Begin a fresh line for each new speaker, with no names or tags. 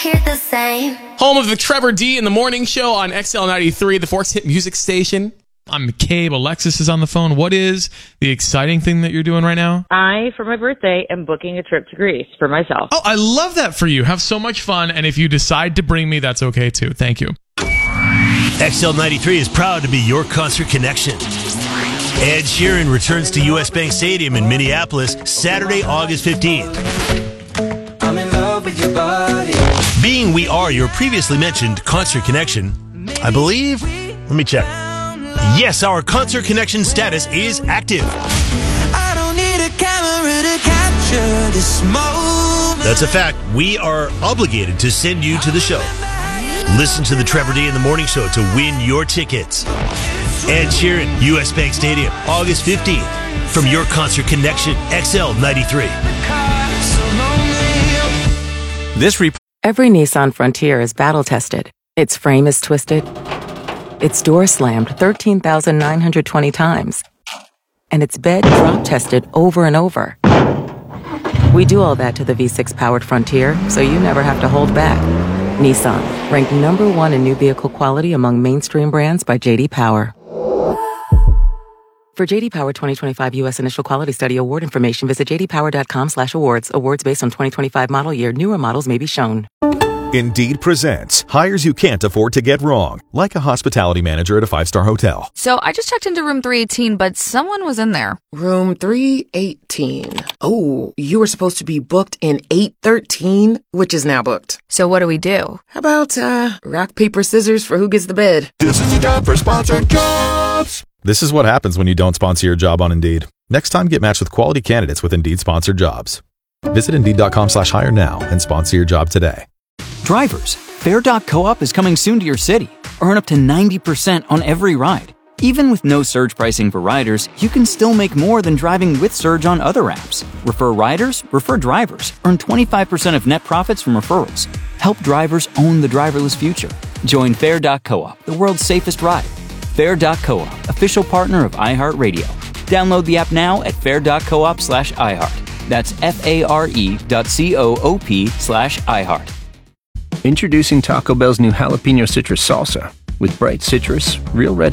hear the same.
Home of the Trevor D in the Morning Show on XL93, the Force Hit Music Station. I'm McCabe. Alexis is on the phone. What is the exciting thing that you're doing right now?
I, for my birthday, am booking a trip to Greece for myself.
Oh, I love that for you. Have so much fun. And if you decide to bring me, that's okay too. Thank you.
XL93 is proud to be your concert connection. Ed Sheeran returns to US Bank Stadium in Minneapolis Saturday, August 15th.
I'm in love with your body.
Being We Are your previously mentioned concert connection, I believe, let me check. Yes, our concert connection status is active.
I don't need a camera to capture this moment.
That's a fact. We are obligated to send you to the show. Listen to the Trevor D in the Morning Show to win your tickets. Ed Sheeran, US Bank Stadium, August 15th. From your concert connection, XL93.
Every Nissan Frontier is battle-tested. Its frame is twisted. Its door slammed 13,920 times. And its bed drop-tested over and over. We do all that to the V6-powered Frontier, so you never have to hold back. Nissan, ranked number 1 in new vehicle quality among mainstream brands by J.D. Power. For J.D. Power 2025 U.S. Initial Quality Study award information, visit jdpower.com/awards. Awards based on 2025 model year. Newer models may be shown.
Indeed presents hires you can't afford to get wrong, like a hospitality manager at a 5-star hotel.
So I just checked into room 318, but someone was in there.
Room 318. Oh, you were supposed to be booked in 813, which is now booked.
So what do we do?
How about, rock, paper, scissors for who gets the bed?
This is a job for sponsored jobs. This is what happens when you don't sponsor your job on Indeed. Next time, get matched with quality candidates with Indeed sponsored jobs. Visit Indeed.com/hire now and sponsor your job today.
Drivers, Fare.coop is coming soon to your city. Earn up to 90% on every ride. Even with no surge pricing for riders, you can still make more than driving with surge on other apps. Refer riders, refer drivers. Earn 25% of net profits from referrals. Help drivers own the driverless future. Join Fare.coop, the world's safest ride. Fare.coop, official partner of iHeartRadio. Download the app now at fare.coop/iHeart. That's FARE.coop/iHeart.
Introducing Taco Bell's new jalapeno citrus salsa. With bright citrus, real red